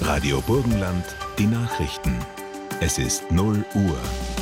Radio Burgenland, die Nachrichten. Es ist 0 Uhr.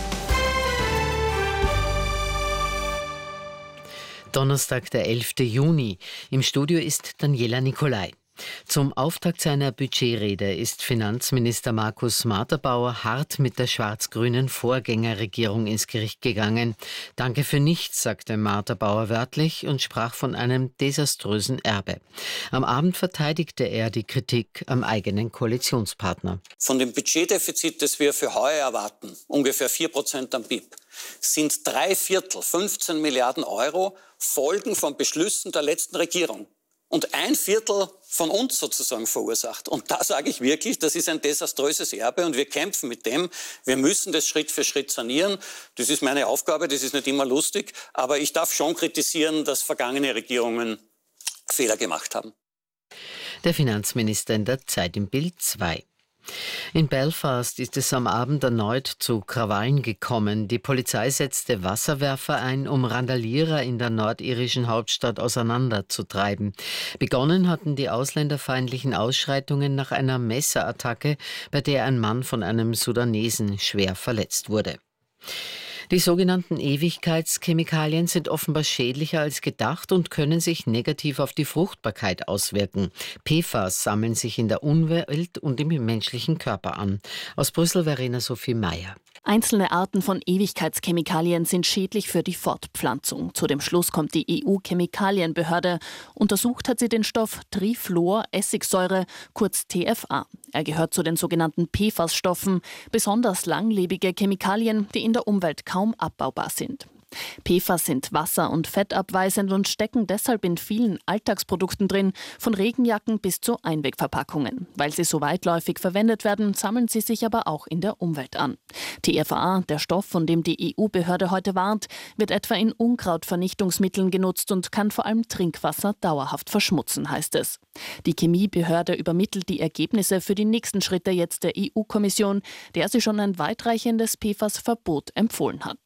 Donnerstag, der 11. Juni. Im Studio ist Daniela Nicolai. Zum Auftakt seiner Budgetrede ist Finanzminister Markus Marterbauer hart mit der schwarz-grünen Vorgängerregierung ins Gericht gegangen. Danke für nichts, sagte Marterbauer wörtlich und sprach von einem desaströsen Erbe. Am Abend verteidigte er die Kritik am eigenen Koalitionspartner. Von dem Budgetdefizit, das wir für heuer erwarten, ungefähr 4% am BIP, sind 3/4, 15 Milliarden Euro, Folgen von Beschlüssen der letzten Regierung. Und 1/4 von uns sozusagen verursacht. Und da sage ich wirklich, das ist ein desaströses Erbe und wir kämpfen mit dem. Wir müssen das Schritt für Schritt sanieren. Das ist meine Aufgabe, das ist nicht immer lustig. Aber ich darf schon kritisieren, dass vergangene Regierungen Fehler gemacht haben. Der Finanzminister in der Zeit im Bild 2. In Belfast ist es am Abend erneut zu Krawallen gekommen. Die Polizei setzte Wasserwerfer ein, um Randalierer in der nordirischen Hauptstadt auseinanderzutreiben. Begonnen hatten die ausländerfeindlichen Ausschreitungen nach einer Messerattacke, bei der ein Mann von einem Sudanesen schwer verletzt wurde. Die sogenannten Ewigkeitschemikalien sind offenbar schädlicher als gedacht und können sich negativ auf die Fruchtbarkeit auswirken. PFAS sammeln sich in der Umwelt und im menschlichen Körper an. Aus Brüssel Verena Sophie Meyer. Einzelne Arten von Ewigkeitschemikalien sind schädlich für die Fortpflanzung. Zu dem Schluss kommt die EU-Chemikalienbehörde. Untersucht hat sie den Stoff Trifluoressigsäure, kurz TFA. Er gehört zu den sogenannten PFAS-Stoffen, besonders langlebige Chemikalien, die in der Umwelt kaum abbaubar sind. PFAS sind wasser- und fettabweisend und stecken deshalb in vielen Alltagsprodukten drin, von Regenjacken bis zu Einwegverpackungen. Weil sie so weitläufig verwendet werden, sammeln sie sich aber auch in der Umwelt an. TFA, der Stoff, von dem die EU-Behörde heute warnt, wird etwa in Unkrautvernichtungsmitteln genutzt und kann vor allem Trinkwasser dauerhaft verschmutzen, heißt es. Die Chemiebehörde übermittelt die Ergebnisse für die nächsten Schritte jetzt der EU-Kommission, der sie schon ein weitreichendes PFAS-Verbot empfohlen hat.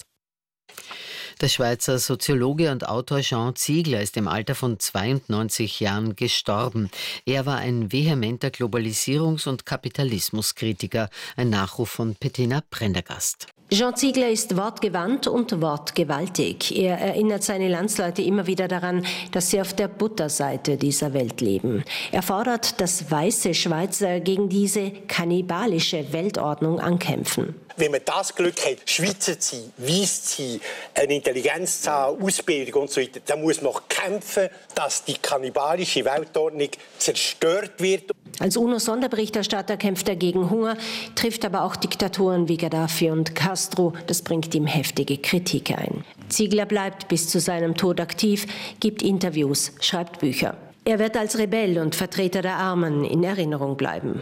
Der Schweizer Soziologe und Autor Jean Ziegler ist im Alter von 92 Jahren gestorben. Er war ein vehementer Globalisierungs- und Kapitalismuskritiker, ein Nachruf von Bettina Prendergast. Jean Ziegler ist wortgewandt und wortgewaltig. Er erinnert seine Landsleute immer wieder daran, dass sie auf der Butterseite dieser Welt leben. Er fordert, dass weiße Schweizer gegen diese kannibalische Weltordnung ankämpfen. Wenn man das Glück hat, Schweizer zu sein, weiss zu sein, eine Intelligenz zu haben, Ausbildung und so weiter, dann muss man kämpfen, dass die kannibalische Weltordnung zerstört wird. Als UNO-Sonderberichterstatter kämpft er gegen Hunger, trifft aber auch Diktatoren wie Gaddafi und Castro. Das bringt ihm heftige Kritik ein. Ziegler bleibt bis zu seinem Tod aktiv, gibt Interviews, schreibt Bücher. Er wird als Rebell und Vertreter der Armen in Erinnerung bleiben.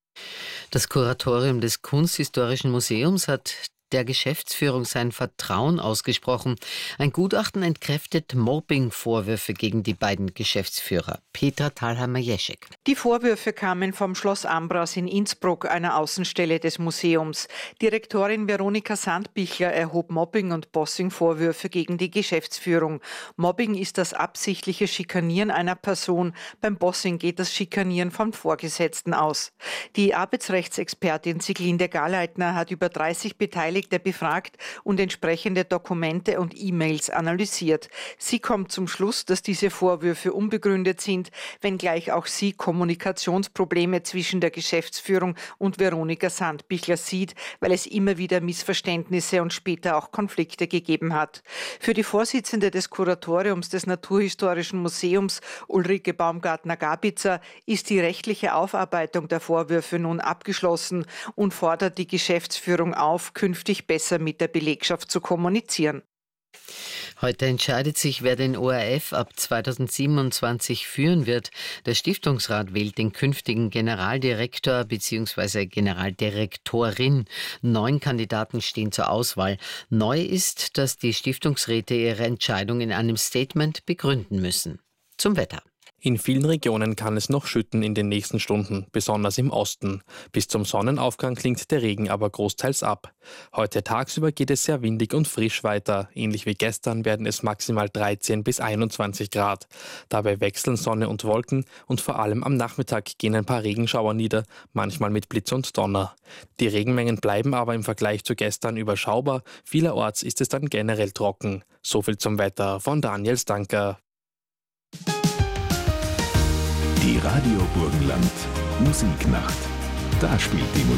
Das Kuratorium des Kunsthistorischen Museums hat der Geschäftsführung sein Vertrauen ausgesprochen. Ein Gutachten entkräftet Mobbing-Vorwürfe gegen die beiden Geschäftsführer. Petra Thalhammer-Jeschek. Die Vorwürfe kamen vom Schloss Ambras in Innsbruck, einer Außenstelle des Museums. Direktorin Veronika Sandbichler erhob Mobbing- und Bossing-Vorwürfe gegen die Geschäftsführung. Mobbing ist das absichtliche Schikanieren einer Person. Beim Bossing geht das Schikanieren vom Vorgesetzten aus. Die Arbeitsrechtsexpertin Siglinde Galeitner hat über 30 Beteiligte befragt und entsprechende Dokumente und E-Mails analysiert. Sie kommt zum Schluss, dass diese Vorwürfe unbegründet sind, wenngleich auch sie Kommunikationsprobleme zwischen der Geschäftsführung und Veronika Sandbichler sieht, weil es immer wieder Missverständnisse und später auch Konflikte gegeben hat. Für die Vorsitzende des Kuratoriums des Naturhistorischen Museums, Ulrike Baumgartner-Gabitzer, ist die rechtliche Aufarbeitung der Vorwürfe nun abgeschlossen und fordert die Geschäftsführung auf, künftig besser mit der Belegschaft zu kommunizieren. Heute entscheidet sich, wer den ORF ab 2027 führen wird. Der Stiftungsrat wählt den künftigen Generaldirektor bzw. Generaldirektorin. 9 Kandidaten stehen zur Auswahl. Neu ist, dass die Stiftungsräte ihre Entscheidung in einem Statement begründen müssen. Zum Wetter. In vielen Regionen kann es noch schütten in den nächsten Stunden, besonders im Osten. Bis zum Sonnenaufgang klingt der Regen aber großteils ab. Heute tagsüber geht es sehr windig und frisch weiter. Ähnlich wie gestern werden es maximal 13 bis 21 Grad. Dabei wechseln Sonne und Wolken und vor allem am Nachmittag gehen ein paar Regenschauer nieder, manchmal mit Blitz und Donner. Die Regenmengen bleiben aber im Vergleich zu gestern überschaubar. Vielerorts ist es dann generell trocken. So viel zum Wetter von Daniel Stanker. Die Radio Burgenland Musiknacht. Da spielt die Musik.